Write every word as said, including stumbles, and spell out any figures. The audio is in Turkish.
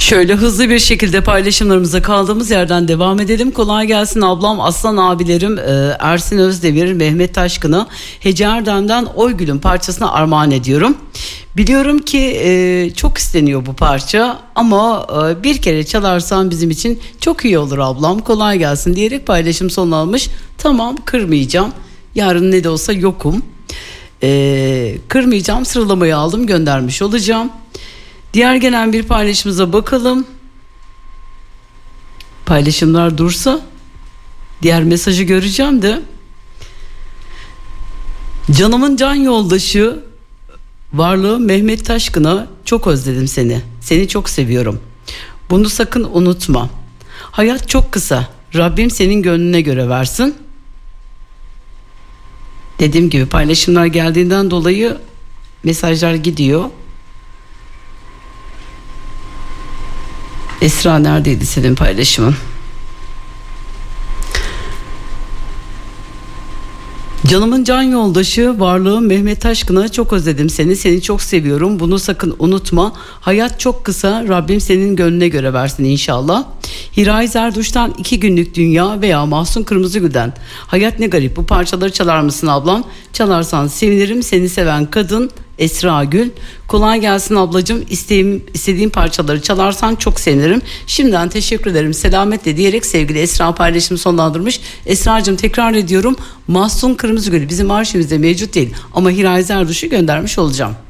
Şöyle hızlı bir şekilde paylaşımlarımıza kaldığımız yerden devam edelim. Kolay gelsin ablam, aslan abilerim, Ersin Özdemir, Mehmet Taşkın'a Hece Erdem'den Oy Gül'ün parçasına armağan ediyorum. Biliyorum ki e, çok isteniyor bu parça ama e, bir kere çalarsan bizim için çok iyi olur ablam, kolay gelsin diyerek paylaşım son almış. Tamam, kırmayacağım, yarın ne de olsa yokum, e, kırmayacağım, sıralamayı aldım, göndermiş olacağım. Diğer gelen bir paylaşımıza bakalım. Paylaşımlar dursa diğer mesajı göreceğim de. Canımın can yoldaşı varlığı Mehmet Taşkın'a çok özledim seni. Seni çok seviyorum. Bunu sakın unutma. Hayat çok kısa. Rabbim senin gönlüne göre versin. Dediğim gibi paylaşımlar geldiğinden dolayı mesajlar gidiyor. Esra, neredeydi senin paylaşımın? Canımın can yoldaşı varlığım Mehmet Taşkın'a çok özledim seni. Seni çok seviyorum. Bunu sakın unutma. Hayat çok kısa. Rabbim senin gönlüne göre versin inşallah. Hiray Zerduş'tan iki günlük dünya veya Mahsun Kırmızıgül'den hayat ne garip. Bu parçaları çalar mısın ablam? Çalarsan sevinirim. Seni seven kadın Esra Gül. Kolay gelsin ablacığım. İsteğim, istediğim parçaları çalarsan çok sevinirim. Şimdiden teşekkür ederim. Selametle diyerek sevgili Esra paylaşımı sonlandırmış. Esra'cığım tekrar ediyorum. Mahsun Kırmızıgül bizim arşivimizde mevcut değil ama Hiray Zerduş'u göndermiş olacağım.